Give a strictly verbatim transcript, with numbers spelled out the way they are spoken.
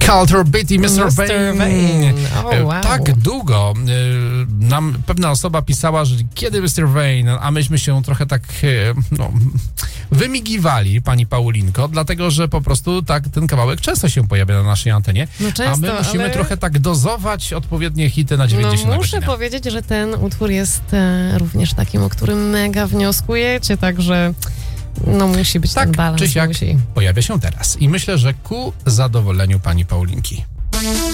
Culture Beat i mister mister Vain. Vain. Oh, wow. Tak długo y, nam pewna osoba pisała, że kiedy mister Vain, a myśmy się trochę tak y, no, wymigiwali, pani Paulinko, dlatego, że po prostu tak ten kawałek często się pojawia na naszej antenie, No często, a my musimy ale... trochę tak dozować odpowiednie hity na dziewięćdziesiąt No na muszę godzinę. powiedzieć, że ten utwór jest e, również takim, o którym mega wnioskujecie, także no musi być Tak ten balans. czy siak musi. pojawia się teraz i myślę, że ku zadowoleniu pani Paulinki.